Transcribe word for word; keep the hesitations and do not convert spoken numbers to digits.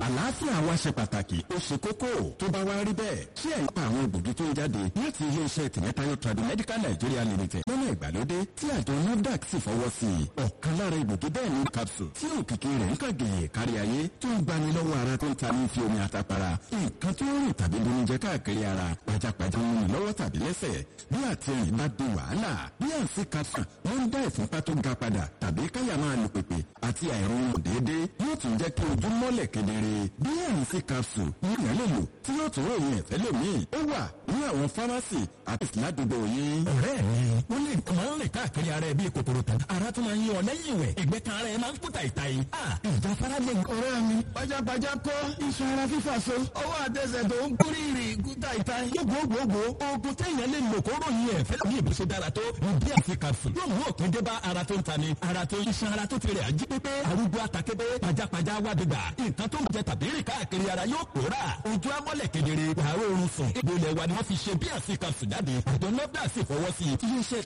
àlàáfíà wa ṣe pàtàkì ó ṣe kókó tó bá wá rí bẹ́ẹ̀ ṣé ẹ̀ ń pa àwọn egbògi tó ń jáde láti iléeṣẹ́ tìmẹ́tayọ Tradimedical Nigeria Limited lọ́nà ìgbàlódé tí àjọ NAFDAC sì fọwọ́ sí i ọ̀kan lára egbògi bẹ́ẹ̀ ní capsule tí òkìkí rẹ̀ ń kàgèyè kárí ayé tó ń gbani lọ́wọ́ ara tó ń ta ní fi omi àtàpàrà nǹkan tó ń rìn tàbí lómi jẹ káàkiri ara pajápajá ń rìn lọ́wọ́ tàbí lẹ́sẹ̀ bí àtẹ̀yìn bá di wàhálà bí àǹsí capsule wọ́n ń dá ìfúnpá tó ga padà tàbí káyà máa lù pèpè àti àìrọ̀rùn déédéé yóò tún jẹ́ kí ojú mọ́lẹ̀ kedere bí àǹsí capsule yíyan lè lò tí yóò tún ròyìn ẹ̀fẹ́ lómi ó wà ní àwọn fámásì àti ládùúgbò yín. ọ̀rẹ́ mi wọ́n lè kàn máa ń rìn káàkiri ara ẹ̀ bíi kòkòrò tán ara tó máa ń yí ọ lẹ́yìn ìwẹ̀ ẹ̀gbẹ́ kan ara ẹ̀ máa ń kú tàìtàì. ìjà fara lè. ọ̀rẹ́ mi pajápajá kọ́ iṣan ara fífà so ọwọ́ àtẹsẹ̀ tó ń kú rírì kú tàìtàì. gbogbogbò oògùn téèyàn lè lò kó ròyìn ẹ̀fẹ́ lómi ìbùsọ̀ dára tó bí àti capsule yóò mú òpin dé bá ara tó ń tani ara tó iṣan ara tó ti rẹ̀ ají pépé arúgbó àtàkébé pajápajá wádìgbà nǹkan tó ń jẹ tàbí rìn káàkiri ara yóò pòórà ojú amọ́lẹ̀ kedere wàá rọrùn sùn ìgbòlẹ̀ wa ni wọ́n fi ṣe bí àti capsule jáde àjọ NAFDAC sì fọwọ́ sí i.